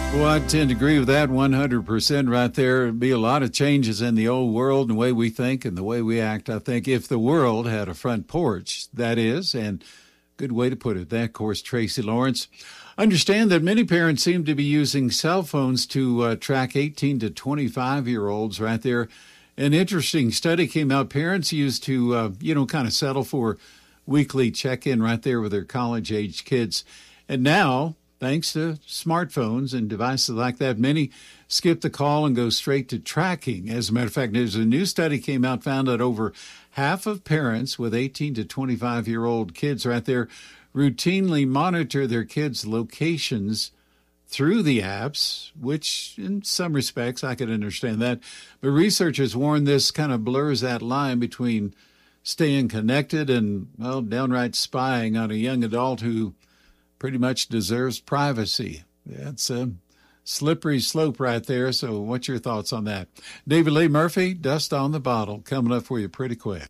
Well, I tend to agree with that 100% right there. There'd be a lot of changes in the old world and the way we think and the way we act, I think, if the world had a front porch, that is, and good way to put it. That, of course, Tracy Lawrence. Understand that many parents seem to be using cell phones to track 18 to 25-year-olds right there. An interesting study came out. Parents used to, kind of settle for weekly check-in right there with their college-age kids. And now, thanks to smartphones and devices like that, many skip the call and go straight to tracking. As a matter of fact, there's a new study came out, found that over half of parents with 18 to 25-year-old kids right there routinely monitor their kids' locations through the apps, which in some respects I could understand that. But researchers warn this kind of blurs that line between staying connected and, well, downright spying on a young adult who pretty much deserves privacy. That's a slippery slope right there. So what's your thoughts on that? David Lee Murphy, Dust on the Bottle, coming up for you pretty quick.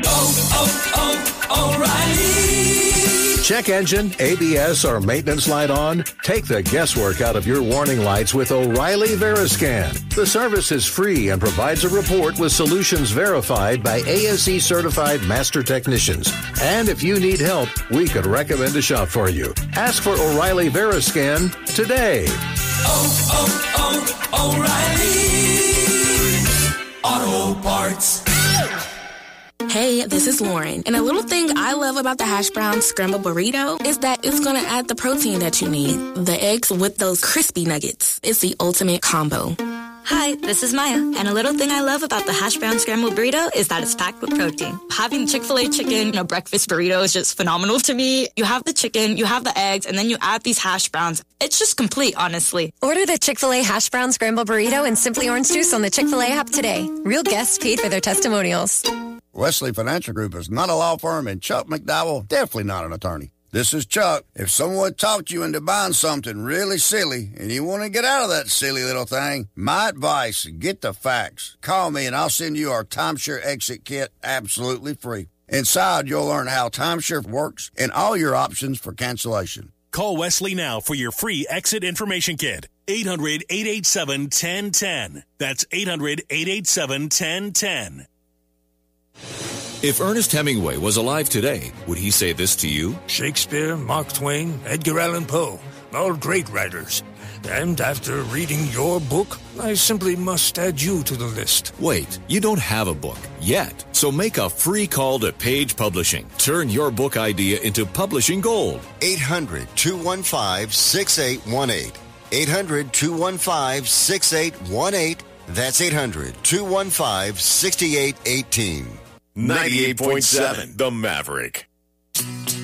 O'Reilly. Check engine, ABS, or maintenance light on? Take the guesswork out of your warning lights with O'Reilly Veriscan. The service is free and provides a report with solutions verified by ASE certified master technicians. And if you need help, we could recommend a shop for you. Ask for O'Reilly Veriscan today. O'Reilly Auto Parts. Hey, this is Lauren. And a little thing I love about the hash brown scrambled burrito is that it's going to add the protein that you need. The eggs with those crispy nuggets. It's the ultimate combo. Hi, this is Maya. And a little thing I love about the hash brown scrambled burrito is that it's packed with protein. Having Chick-fil-A chicken in a breakfast burrito is just phenomenal to me. You have the chicken, you have the eggs, and then you add these hash browns. It's just complete, honestly. Order the Chick-fil-A hash brown scrambled burrito and Simply Orange Juice on the Chick-fil-A app today. Real guests paid for their testimonials. Wesley Financial Group is not a law firm, and Chuck McDowell, definitely not an attorney. This is Chuck. If someone talked you into buying something really silly and you want to get out of that silly little thing, my advice, get the facts. Call me and I'll send you our timeshare exit kit absolutely free. Inside, you'll learn how timeshare works and all your options for cancellation. Call Wesley now for your free exit information kit. 800-887-1010. That's 800-887-1010. If Ernest Hemingway was alive today, would he say this to you? Shakespeare, Mark Twain, Edgar Allan Poe, all great writers. And after reading your book, I simply must add you to the list. Wait, you don't have a book yet. So make a free call to Page Publishing. Turn your book idea into publishing gold. 800-215-6818. 800-215-6818. That's 800-215-6818. 98.7 The Maverick.